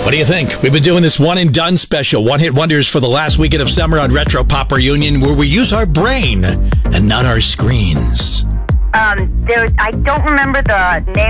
What do you think? We've been doing this one and done special, one hit wonders for the last weekend of summer on Retro Pop Reunion, where we use our brain and not our screens. I don't remember the name